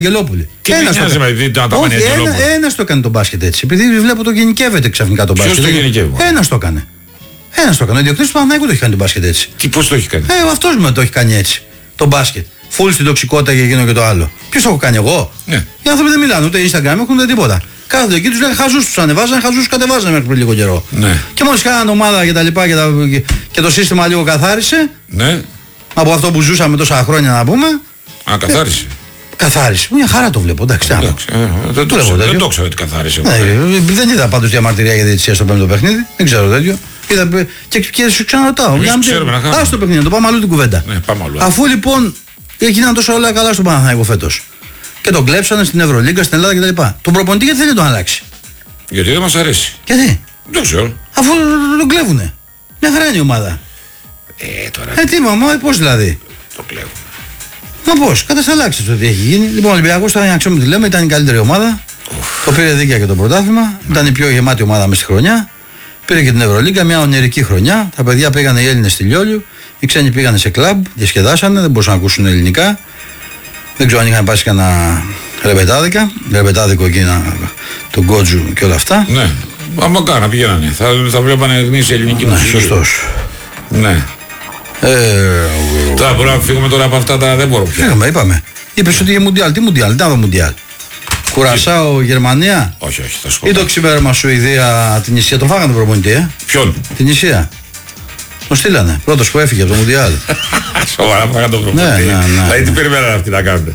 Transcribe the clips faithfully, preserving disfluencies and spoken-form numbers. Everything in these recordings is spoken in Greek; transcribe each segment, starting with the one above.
Αγγελόπουλη. Τι ένας το έκανε. Ένας το έκανε τον μπάσκετ έτσι. Επειδή βλέπω το γενικεύεται ξαφνικά τον μπάσκετ. Ποιος το γενικεύει? Ένας το έκανε. Ένας το έκανε. Ο ιδιοκτήτης του Παναθηναϊκού το έχει κάνει τον μπάσκετ έτσι. Τι, πώς το έχει κάνει? Ε, αυτός μου το έχει κάνει έτσι. Το μπάσκετ. Φουλ στην τοξικότητα και εκείνο και το άλλο. Ποιος το έχω κάνει εγώ? Ναι. Οι άνθρωποι δεν μιλάνε ούτε Instagram έχουν ούτε τίποτα. Κάθονται εκεί, τους λένε χαζούς, τους ανεβάζαν, χαζούς κατεβάζαν μέχρι πριν λίγο καιρό. Ναι. Και μόλις κάνανε ομάδα και τα λοιπά και, τα, και, και το σύστημα λίγο καθάρισε. Ναι. Από αυτό που ζούσαμε τόσα χρόνια να πούμε. Α, καθάρισε. Ε, καθάρισε. Μια χαρά το βλέπω, εντάξει. εντάξει ε, δεν, το ξέρω, δεν το ξέρω ότι καθάρισε. Ε, δεν είδα πάντως διαμαρτυρία για διαιτησία στο πέμπτο παιχνίδι. Δεν ξέρω τέτοιο. Είδα, και, και σου ξαναρωτάω. Α το παιχνίδι, το πάμε αλλού την κουβέντα. Ναι, πάμε αλλού. Αφού λοιπόν έγιναν τόσο όλα καλά στον Παναθηναϊκό φέτος. Και τον κλέψανε στην Ευρωλίγκα, στην Ελλάδα κτλ. Τον προπονητή γιατί θέλει να τον αλλάξει? Γιατί δεν μας αρέσει. Γιατί? Δεν ξέρω. Αφού τον κλέβουνε. Μια χαρά είναι η ομάδα. Ε, τώρα. Ε, τι μαμά, πώς δηλαδή? Το κλέβουν. Μα πώς, κατασταλάξει το τι έχει γίνει. Λοιπόν, ο Ολυμπιακός τώρα, για να ξέρουμε τι λέμε, ήταν η καλύτερη ομάδα. Ουφ. Το πήρε δίκαια και το πρωτάθλημα. Mm. Ήταν η πιο γεμάτη ομάδα μες στη χρονιά. Πήρε και την Ευρωλίγκα, μια ονειρική χρονιά. Τα παιδιά πήγανε οι Έλληνες στη Λιόλιο. Οι ξένοι πήγανε σε κλαμπ, διασκεδάσανε, δεν μπορούσαν να ακούσουν ελληνικά. Δεν ξέρω αν είχαν πάει κανένα ρεπετάδικα, ρεπετάδικο εκεί, τον Γκότζου και όλα αυτά. Ναι, άμα κάνα πηγαίνανε. Θα, θα βλέπανε γνήσια ελληνική μουσική. Ναι, σωστός. Ναι. Ε, τώρα μπορούμε να φύγουμε τώρα από αυτά τα δεν μπορώ πια. Φύγαμε, είπαμε. Είπες ότι είχε Μουντιάλ. Τι Μουντιάλ, τι ήταν το Μουντιάλ? Κουρασάο, Γερμανία. Όχι, όχι, θα σου πω. Ή το ξημέρωμα Σουηδία, την Ισία. Τον φάγανε τον προπονητή, ε. Ποιον? Την Ισία. Τον στείλανε. Πρώτος που έφυγε από το Μουντιάλ. Σοβαρά φάγανε τον προπονητή. Ναι, ναι, ναι. Δηλαδή τι περιμένανε αυτοί να κάνουν?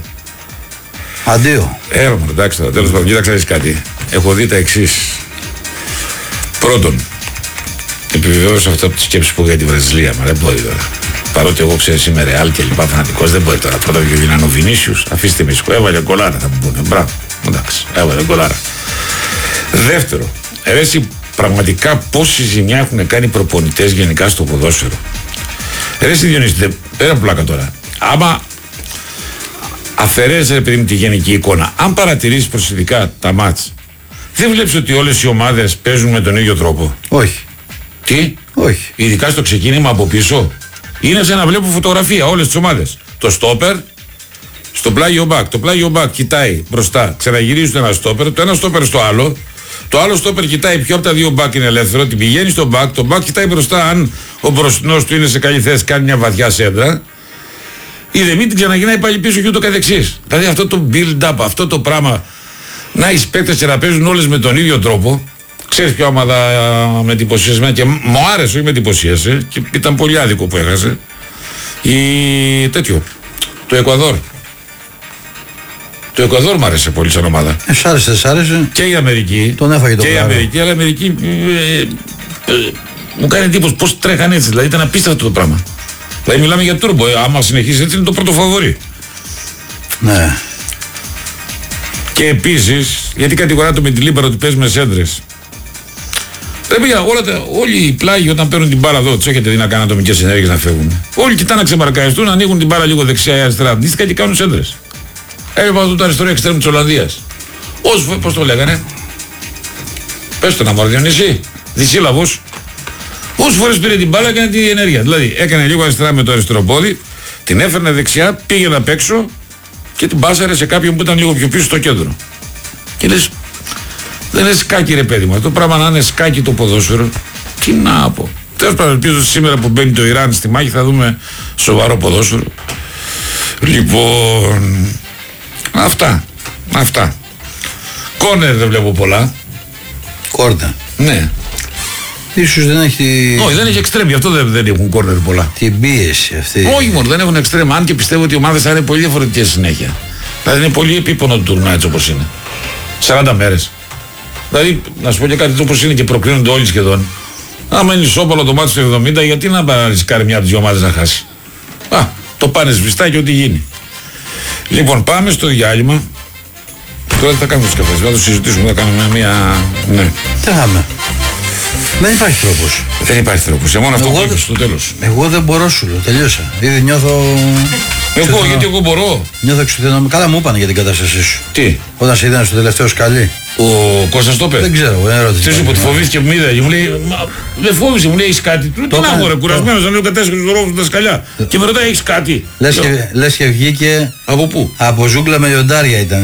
Αντίο. Έρω, εντάξει τώρα, τέλος πάντων, κοίταξα κάτι. Έχω δει τα εξής. Πρώτον, επιβεβαίωσα αυτό από τις σκέψεις που για τη Βραζιλία. Μα δεν μπορεί τώρα. Παρότι εγώ ξέρω είμαι ρεάλ και λοιπά φανατικός, δεν μπορεί τώρα. Πρώτα και γίνανε ο Βινίσιους, αφήστε με σκο, έβαλε γκολάρα θα μου πούνε. Μπράβο, εντάξει, έβαλε γκολάρα. Δεύτερο, ερέσει πραγματικά πόση ζημιά έχουν κάνει οι προπονητές γενικά στο ποδόσφαιρο. Ερέσει Διονύση, πέρα από πλάκα τώρα. Άμα αφαιρέσει επειδή τη γενική εικόνα, αν παρατηρήσεις προσεκτικά τα μάτς, δεν βλέπεις ότι όλες οι ομάδες παίζουν με τον ίδιο τρόπο? Όχι. Τι? Όχι. Ειδικά στο ξεκίνημα από πίσω. Είναι σαν να βλέπω φωτογραφία όλες τις ομάδες. Το στόπερ, στο πλάγιο μπακ. Το πλάγιο μπακ κοιτάει μπροστά, ξαναγυρίζει το ένα στόπερ, το ένα στόπερ στο άλλο. Το άλλο στόπερ κοιτάει ποιο από τα δύο μπακ είναι ελεύθερο, την πηγαίνει στο μπακ. Το μπακ κοιτάει μπροστά αν ο μπροστινός του είναι σε καλή θέση, κάνει μια βαθιά σέντρα. Η δεμή την ξαναγυρνάει πάλι πίσω και ούτω καθεξής. Δηλαδή αυτό το build-up, αυτό το πράγμα, να οι παίκτες και να παίζουν όλες με τον ίδιο τρόπο. Ξέρεις ποια ομάδα με εντυπωσίασε και μου άρεσε, όχι με εντυπωσίασε και ήταν πολύ άδικο που έχασε. Η τέτοιο, το Εκουαδόρ. Το Εκουαδόρ μου άρεσε πολύ σαν ομάδα. Ε, σ' άρεσε, σ' άρεσε. Και η Αμερική. Τον έφαγε το Και η Αμερική, αλλά η Αμερική ε, ε, ε, μου κάνει εντύπωση πώς τρέχανε έτσι. Δηλαδή ήταν απίστευτο το πράγμα. Δηλαδή μιλάμε για τούρμπο. Ε, άμα συνεχίσει έτσι είναι το πρώτο φαβορί. Ναι. Και επίσης, γιατί κατηγοράται με τη Λίμπαρο ότι παίζει με σέντρες. Ρε παιδιά, όλα τα, όλοι οι πλάγοι όταν παίρνουν την μπάλα εδώ, τους έχετε δει να κάνουν ατομικές ενέργειες να φεύγουν. Όλοι κοιτάνε να ξεμαρκαριστούν, ανοίγουν την μπάλα λίγο δεξιά ή αριστερά. Αντίστοιχα και κάνουν σέντρες. Έβλεπα το αριστερό εξτρέμ της Ολλανδίας. Όσο, πώς το λέγανε. Πες το να μου Διονύση, δυσύλλαβος. Όσες φορές πήρε την μπάλα έκανε την ενέργεια. Δηλαδή έκανε λίγο αριστερά με το αριστερό πόδι, την έφερνε δεξιά, πήγε απ' έξω και την πάσαρε σε κάποιον που ήταν λίγο πιο πίσω στο κέντρο. Και λες, δεν είναι σκάκι ρε παιδί μου. Το πράγμα να είναι σκάκι το ποδόσφαιρο. Τι να πω. Τέλος πάντων, ελπίζω σήμερα που μπαίνει το Ιράν στη μάχη θα δούμε σοβαρό ποδόσφαιρο. Λοιπόν, αυτά. Αυτά. Κόρνερ δεν βλέπω πολλά. Κόρνερ. Ναι. Ίσως δεν έχει. Όχι, δεν έχει εξτρέμ, γι' αυτό δεν, δεν έχουν κόρνερ πολλά. Την πίεση αυτή. Όχι μόνο, δεν έχουν εξτρέμ. Αν και πιστεύω ότι οι ομάδες θα είναι πολύ διαφορετικές συνέχεια. Δηλαδή είναι πολύ επίπονο το τουρνουά έτσι όπως είναι. σαράντα μέρες. Δηλαδή, να σου πω και κάτι όπως είναι και προκρίνονται όλοι σχεδόν. Άμα είναι ισόπαλο το μάτι στο εβδομήντα, γιατί να ρισκάρει μια από τις δύο ομάδες να χάσει. Α, το πάνε σβηστά και ό,τι γίνει. Λοιπόν, πάμε στο διάλειμμα. Τώρα τι θα κάνουμε τους καφές, θα το συζητήσουμε, θα κάνουμε μια. Ναι. Τι θα Δεν υπάρχει τρόπος. Δεν υπάρχει τρόπος. Σε μόνο αυτό που είπες στο τέλος. Εγώ δεν μπορώ σου λέω, τελείωσα. Ήδη νιώθω Εγώ, γιατί εγώ μπορώ. Νιώθω εξουθενωμένο. Καλά μου είπαν για την κατάστασή σου. Τι. Όταν σε είδαν στο τελευταίο σκαλί. Ο Κώστας το είπε. Δεν ξέρω, δεν ερώτηση. Ξέρεις που τη φοβήθηκε που με είδα και μου λέει, μα, δεν φόβησε, μου λέει, έχεις κάτι. Του τι να μου ρε, κουρασμένος, να λέω κατέσχερες το ρόβο στα σκαλιά. Και με ρωτάει, έχεις κάτι. Λες και, λες και βγήκε. Από πού? Από ζούγκλα με λιοντάρια ήταν.